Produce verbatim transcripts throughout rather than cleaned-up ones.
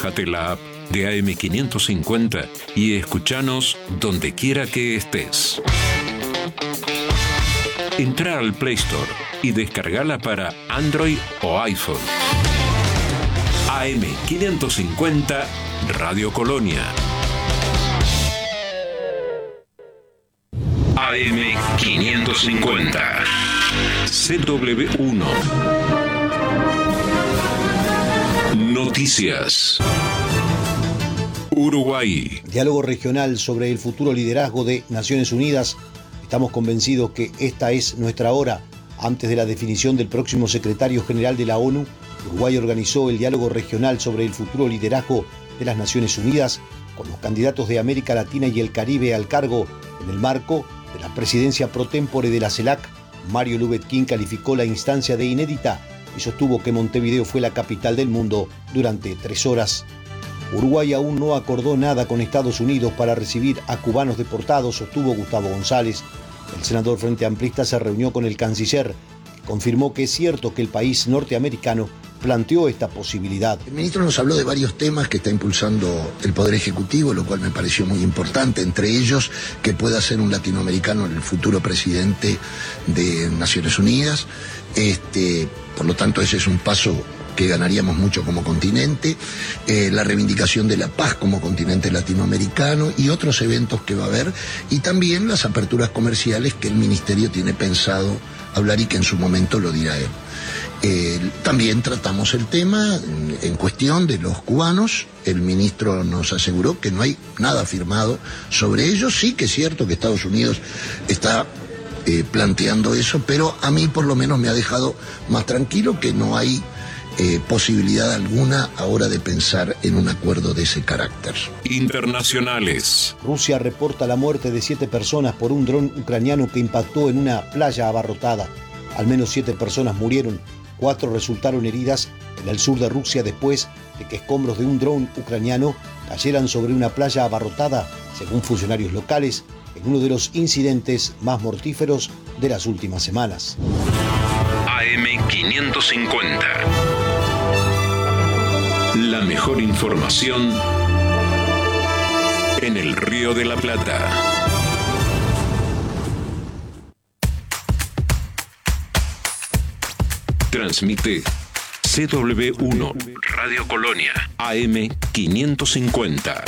Bájate la app de A M quinientos cincuenta y escuchanos donde quiera que estés. Entra al Play Store y descargala para Android o iPhone. A M quinientos cincuenta Radio Colonia. A M quinientos cincuenta C W uno. Noticias. Uruguay. Diálogo regional sobre el futuro liderazgo de Naciones Unidas. Estamos convencidos que esta es nuestra hora. Antes de la definición del próximo secretario general de la ONU, Uruguay organizó el diálogo regional sobre el futuro liderazgo de las Naciones Unidas con los candidatos de América Latina y el Caribe al cargo. En el marco de la presidencia pro tempore de la CELAC, Mario Lubetkin calificó la instancia de inédita y sostuvo que Montevideo fue la capital del mundo durante tres horas. Uruguay aún no acordó nada con Estados Unidos para recibir a cubanos deportados, sostuvo Gustavo González. El senador Frente Amplista se reunió con el canciller, que confirmó que es cierto que el país norteamericano planteó esta posibilidad. El ministro nos habló de varios temas que está impulsando el Poder Ejecutivo, lo cual me pareció muy importante, entre ellos que pueda ser un latinoamericano el futuro presidente de Naciones Unidas. Este, por lo tanto, ese es un paso que ganaríamos mucho como continente, eh, la reivindicación de la paz como continente latinoamericano y otros eventos que va a haber, y también las aperturas comerciales que el Ministerio tiene pensado hablar y que en su momento lo dirá él. Eh, también tratamos el tema en, en cuestión de los cubanos. El ministro nos aseguró que no hay nada firmado sobre ellos. Sí que es cierto que Estados Unidos está eh, planteando eso, pero a mí por lo menos me ha dejado más tranquilo que no hay Eh, posibilidad alguna ahora de pensar en un acuerdo de ese carácter. Internacionales. Rusia reporta la muerte de siete personas por un dron ucraniano que impactó en una playa abarrotada. Al menos siete personas murieron, cuatro resultaron heridas en el sur de Rusia después de que escombros de un dron ucraniano cayeran sobre una playa abarrotada, según funcionarios locales, en uno de los incidentes más mortíferos de las últimas semanas. A M quinientos cincuenta. La mejor información en el Río de la Plata. Transmite C W uno Radio Colonia A M quinientos cincuenta.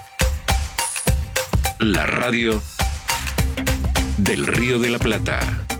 La radio del Río de la Plata.